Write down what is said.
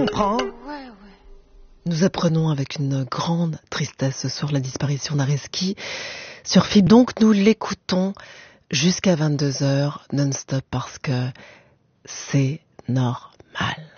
comprends. Ouais. Nous apprenons avec une grande tristesse ce soir la disparition d'Areski sur FIP. Donc nous l'écoutons jusqu'à 22h non-stop parce que c'est normal.